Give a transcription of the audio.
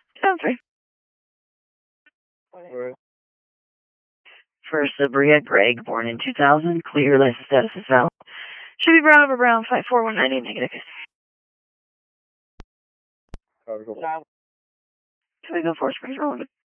Sounds right. Right. For Sabria Gregg, born in 2000, clear license status is valid. Should be brown over brown, 54190 negative. Copy. Can we go for Springs Road?